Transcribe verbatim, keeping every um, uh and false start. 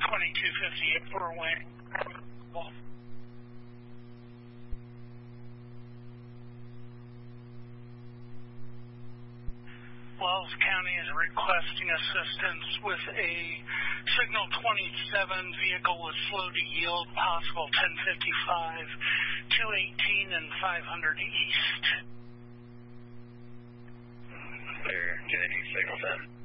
twenty-two fifty-eight for Wayne. Wells County is requesting assistance with a signal twenty-seven vehicle with slow to yield, possible ten fifty-five, two eighteen, and five hundred east. They're getting signal ten.